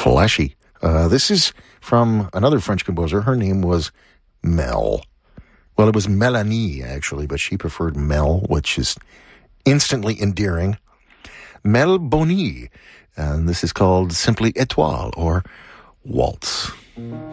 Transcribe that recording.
Flashy. This is from another French composer. Her name was Mel. Well, it was Melanie, actually, but she preferred Mel, which is instantly endearing. Mel Boni. And this is called simply Étoile, or Waltz.